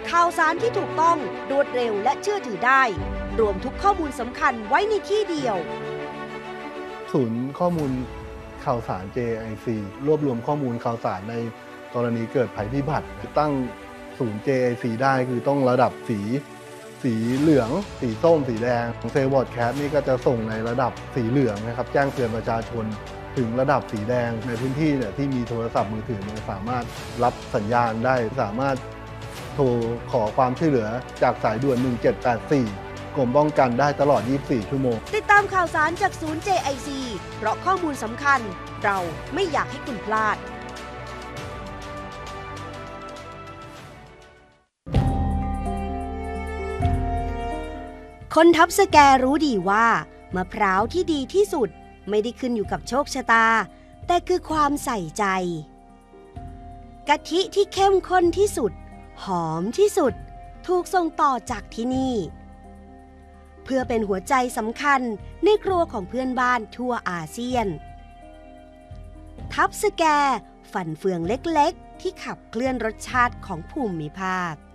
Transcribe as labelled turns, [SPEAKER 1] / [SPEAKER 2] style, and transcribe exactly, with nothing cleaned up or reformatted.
[SPEAKER 1] ข่าวสารที่ถูกต้องรวดเร็วและเชื่อถือได้รวมทุกข้อมูลสำคัญไว้ในที่เดียว
[SPEAKER 2] ศูนย์ข้อมูลข่าวสาร เจ ไอ ซี รวบรวมข้อมูลข่าวสารในกรณีเกิดภัยพิบัติตั้งศูนย์ เจ ไอ ซี ได้คือต้องระดับสีสีเหลืองสีส้มสีแดงเซลล์บอร์ดแคสต์นี่ก็จะส่งในระดับสีเหลืองนะครับแจ้งเตือนประชาชนถึงระดับสีแดงในพื้นที่เนี่ยที่มีโทรศัพท์มือถือมันสามารถรับสัญญาณได้สามารถโทรขอความช่วยเหลือจากสายด่วนหนึ่งเจ็ดแปดสี่กรมป้องกันได้ตลอดยี่สิบสี่ชั่วโมง
[SPEAKER 1] ติดตามข่าวสารจากศูนย์ เจ ไอ ซี เพราะข้อมูลสำคัญเราไม่อยากให้คุณพลาดคนทับสแกรู้ดีว่ามะพร้าวที่ดีที่สุดไม่ได้ขึ้นอยู่กับโชคชะตาแต่คือความใส่ใจกะทิที่เข้มข้นที่สุดหอมที่สุดถูกส่งต่อจากที่นี่เพื่อเป็นหัวใจสำคัญในครัวของเพื่อนบ้านทั่วอาเซียนทับสแกฝันเฟืองเล็กๆที่ขับเคลื่อนรสชาติของภูมิภาค